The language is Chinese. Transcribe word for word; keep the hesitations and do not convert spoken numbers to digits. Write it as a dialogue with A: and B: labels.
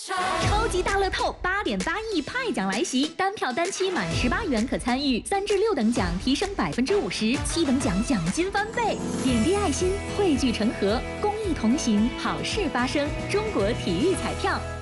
A: 超级大乐透八点八亿派奖来袭，单票单期满十八元可参与，三至六等奖提升百分之五十，七等奖奖金翻倍。点滴爱心，汇聚成河，公益同行，好事发生。中国体育彩票。